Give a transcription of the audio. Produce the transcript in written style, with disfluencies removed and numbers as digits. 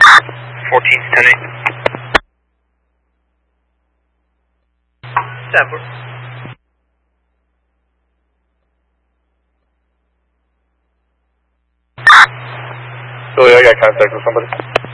14, 10-8. Stanford. Billy, I got contact with somebody.